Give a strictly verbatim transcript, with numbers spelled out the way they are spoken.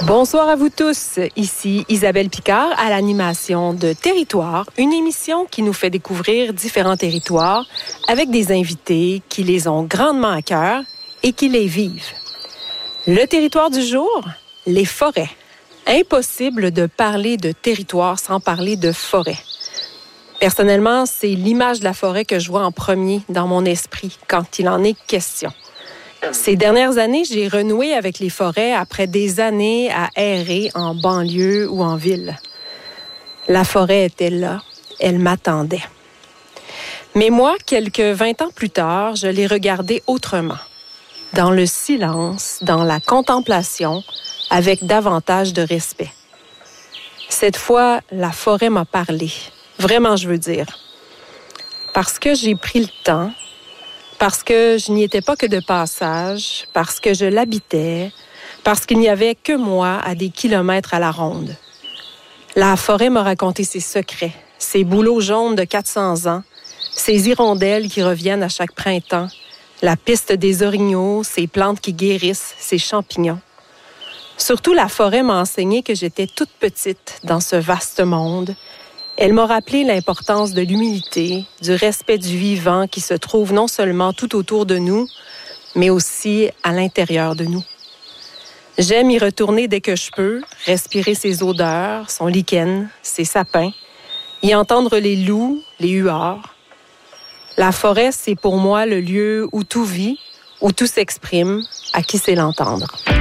Bonsoir à vous tous. Ici Isabelle Picard à l'animation de Territoire, une émission qui nous fait découvrir différents territoires avec des invités qui les ont grandement à cœur et qui les vivent. Le territoire du jour, les forêts. Impossible de parler de territoire sans parler de forêt. Personnellement, c'est l'image de la forêt que je vois en premier dans mon esprit quand il en est question. Ces dernières années, j'ai renoué avec les forêts après des années à errer en banlieue ou en ville. La forêt était là, elle m'attendait. Mais moi, quelques vingt ans plus tard, je l'ai regardée autrement. Dans le silence, dans la contemplation, avec davantage de respect. Cette fois, la forêt m'a parlé. Vraiment, je veux dire. Parce que j'ai pris le temps, parce que je n'y étais pas que de passage, parce que je l'habitais, parce qu'il n'y avait que moi à des kilomètres à la ronde. La forêt m'a raconté ses secrets, ses bouleaux jaunes de quatre cents ans, ses hirondelles qui reviennent à chaque printemps, la piste des orignaux, ses plantes qui guérissent, ses champignons. Surtout, la forêt m'a enseigné que j'étais toute petite dans ce vaste monde. Elle m'a rappelé l'importance de l'humilité, du respect du vivant qui se trouve non seulement tout autour de nous, mais aussi à l'intérieur de nous. J'aime y retourner dès que je peux, respirer ses odeurs, son lichen, ses sapins, y entendre les loups, les huards. La forêt, c'est pour moi le lieu où tout vit, où tout s'exprime, à qui sait l'entendre.